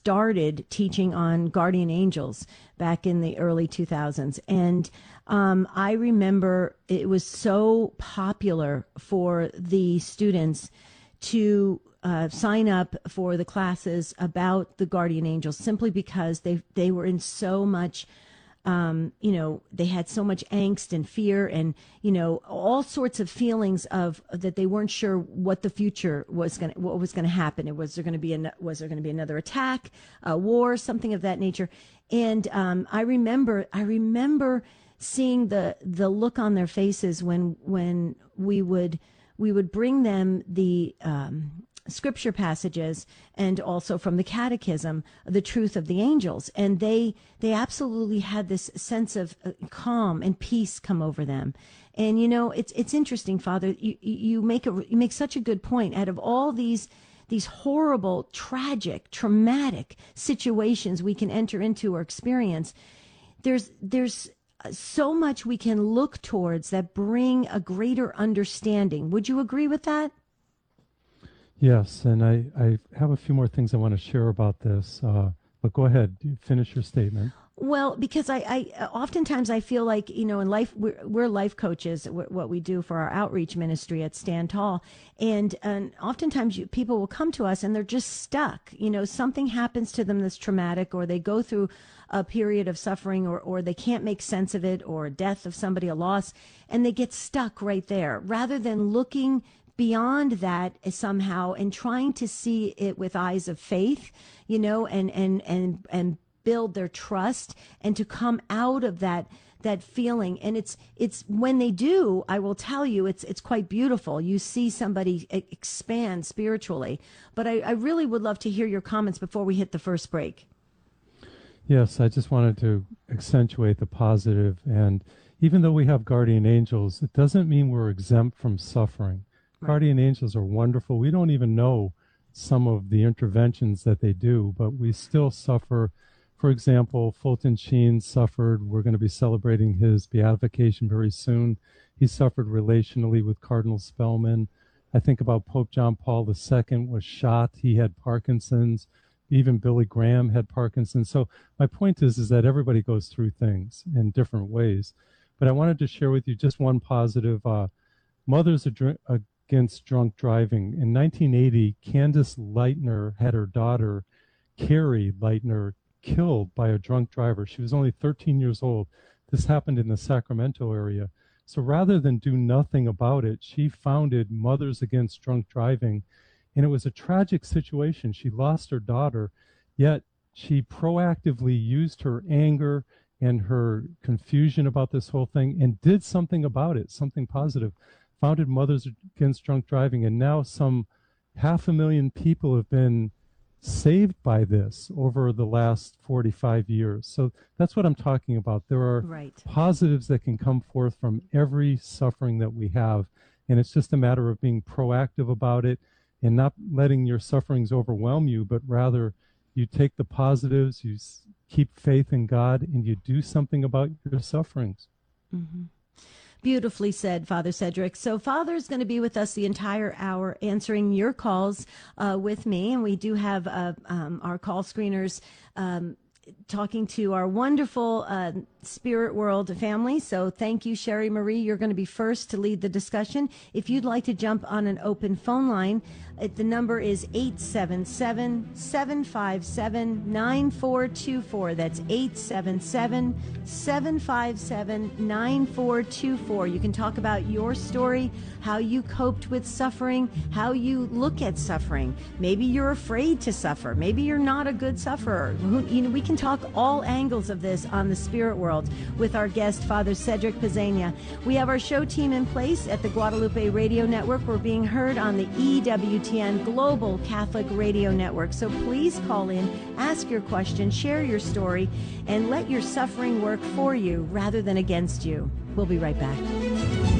started teaching on guardian angels back in the early 2000s. And I remember it was so popular for the students to sign up for the classes about the guardian angels, simply because they were in so much, they had so much angst and fear and, all sorts of feelings of that they weren't sure what the future was what was going to happen. Was there going to be another attack, a war, something of that nature? And I remember seeing the look on their faces when we would bring them the scripture passages and also from the catechism, the truth of the angels. And they absolutely had this sense of calm and peace come over them. And, it's interesting, Father, you make such a good point. Out of all these horrible, tragic, traumatic situations we can enter into or experience, there's so much we can look towards that bring a greater understanding. Would you agree with that? Yes, and I have a few more things I want to share about this, but go ahead, finish your statement. Well, because I oftentimes I feel like, in life, we're life coaches, what we do for our outreach ministry at Stand Tall. And oftentimes people will come to us and they're just stuck. Something happens to them that's traumatic, or they go through a period of suffering, or they can't make sense of it, or death of somebody, a loss, and they get stuck right there rather than looking beyond that somehow and trying to see it with eyes of faith, and build their trust and to come out of that feeling. And it's when they do, I will tell you, it's quite beautiful. You see somebody expand spiritually. But I really would love to hear your comments before we hit the first break. Yes, I just wanted to accentuate the positive. And even though we have guardian angels, it doesn't mean we're exempt from suffering. Right. Guardian angels are wonderful. We don't even know some of the interventions that they do, but we still suffer. For example, Fulton Sheen suffered. We're going to be celebrating his beatification very soon. He suffered relationally with Cardinal Spellman. I think about Pope John Paul II was shot. He had Parkinson's. Even Billy Graham had Parkinson's. So my point is that everybody goes through things in different ways. But I wanted to share with you just one positive. Mothers Against Drunk Driving. In 1980, Candace Lightner had her daughter, Carrie Lightner, killed by a drunk driver. She was only 13 years old. This happened in the Sacramento area. So rather than do nothing about it, she founded Mothers Against Drunk Driving. And it was a tragic situation. She lost her daughter, yet she proactively used her anger and her confusion about this whole thing and did something about it, something positive. Founded Mothers Against Drunk Driving, and now some 500,000 people have been saved by this over the last 45 years. So that's what I'm talking about. There are positives that can come forth from every suffering that we have, and it's just a matter of being proactive about it and not letting your sufferings overwhelm you, but rather you take the positives, you keep faith in God, and you do something about your sufferings. Mm-hmm. Beautifully said, Father Cedric. So Father's going to be with us the entire hour answering your calls with me. And we do have our call screeners talking to our wonderful Spirit World family. So thank you, Sherry Marie. You're going to be first to lead the discussion. If you'd like to jump on an open phone line, the number is 877-757-9424. That's 877-757-9424. You can talk about your story, how you coped with suffering, how you look at suffering. Maybe you're afraid to suffer. Maybe you're not a good sufferer. We can talk all angles of this on the Spirit World with our guest, Father Cedric Pizzania. We have our show team in place at the Guadalupe Radio Network. We're being heard on the EWTN Global Catholic Radio Network. So please call in, ask your question, share your story, and let your suffering work for you rather than against you. We'll be right back.